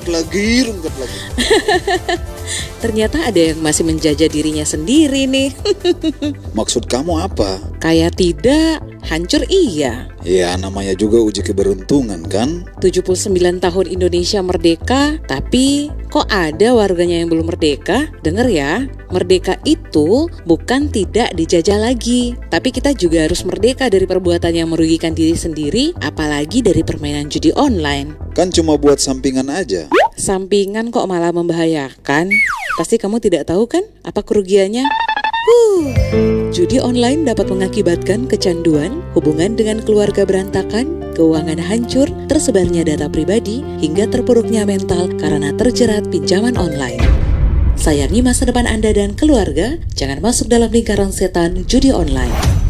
lagi. Ternyata ada yang masih menjajah dirinya sendiri nih. Maksud kamu apa? Kaya tidak, hancur iya. Ya namanya juga uji keberuntungan kan? 79 tahun Indonesia merdeka, tapi kok ada warganya yang belum merdeka? Dengar ya, merdeka itu bukan tidak dijajah lagi, tapi kita juga harus merdeka dari perbuatan yang merugikan diri sendiri, apalagi dari permainan judi online. Kan cuma buat sampingan aja. Sampingan kok malah membahayakan? Pasti kamu tidak tahu kan apa kerugiannya? Judi online dapat mengakibatkan kecanduan, hubungan dengan keluarga berantakan, keuangan hancur, tersebarnya data pribadi, hingga terpuruknya mental karena terjerat pinjaman online. Sayangi masa depan Anda dan keluarga, jangan masuk dalam lingkaran setan judi online.